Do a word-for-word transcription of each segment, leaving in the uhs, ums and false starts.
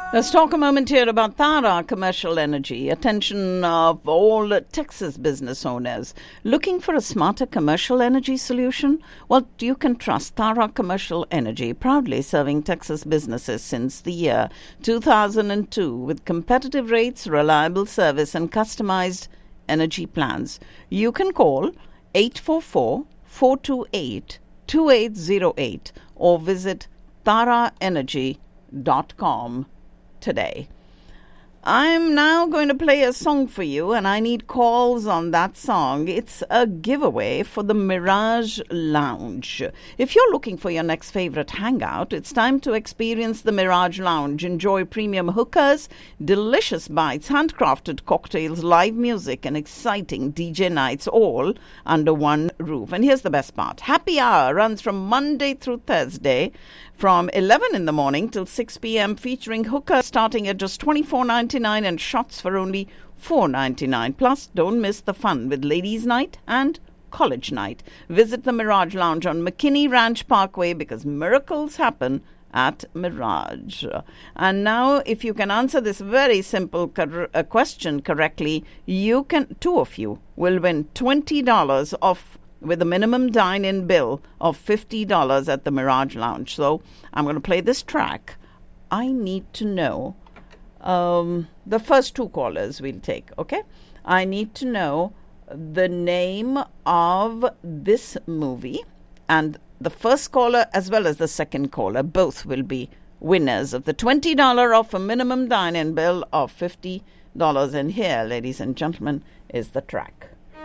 Let's talk a moment here about Tara Commercial Energy. Attention of all Texas business owners looking for a smarter commercial energy solution? Well, you can trust Tara Commercial Energy, proudly serving Texas businesses since the year two thousand two with competitive rates, reliable service, and customized energy plans. You can call eight four four, four two eight, two eight zero eight or visit tara energy dot com today. I'm now going to play a song for you, and I need calls on that song. It's a giveaway for the Mirage Lounge. If you're looking for your next favorite hangout, it's time to experience the Mirage Lounge. Enjoy premium hookers, delicious bites, handcrafted cocktails, live music, and exciting D J nights, all under one roof. And here's the best part. Happy hour runs from Monday through Thursday from eleven in the morning till six p.m., featuring hookers starting at just twenty-four ninety-nine and shots for only four ninety-nine. Plus, don't miss the fun with Ladies' Night and College Night. Visit the Mirage Lounge on McKinney Ranch Parkway, because miracles happen at Mirage. And now, if you can answer this very simple cor- uh, question correctly, you can, two of you will win twenty dollars off with a minimum dine-in bill of fifty dollars at the Mirage Lounge. So I'm going to play this track. I need to know um, the first two callers we'll take, okay? I need to know the name of this movie, and the first caller as well as the second caller, both will be winners of the twenty dollars off a minimum dine-in bill of fifty dollars. And here, ladies and gentlemen, is the track.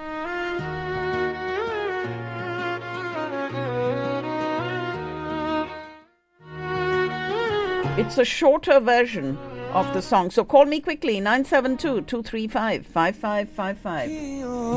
It's a shorter version of the song. So call me quickly, nine seven two, two three five, five five five five.